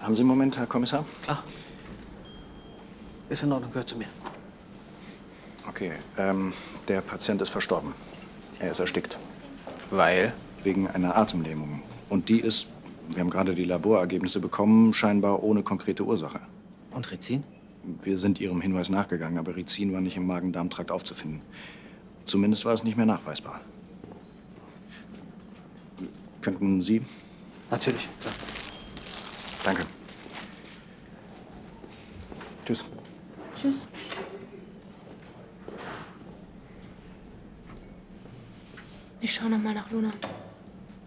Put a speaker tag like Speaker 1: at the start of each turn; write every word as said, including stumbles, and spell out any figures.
Speaker 1: Haben Sie einen Moment, Herr Kommissar?
Speaker 2: Klar. Ist in Ordnung, gehört zu mir.
Speaker 1: Okay, ähm, der Patient ist verstorben. Er ist erstickt.
Speaker 2: Weil?
Speaker 1: Wegen einer Atemlähmung. Und die ist, wir haben gerade die Laborergebnisse bekommen, scheinbar ohne konkrete Ursache.
Speaker 2: Und Rizin?
Speaker 1: Wir sind Ihrem Hinweis nachgegangen, aber Rizin war nicht im Magen-Darm-Trakt aufzufinden. Zumindest war es nicht mehr nachweisbar. Könnten Sie?
Speaker 2: Natürlich. Ja.
Speaker 1: Danke. Tschüss.
Speaker 3: Tschüss. Ich schau noch mal nach Luna.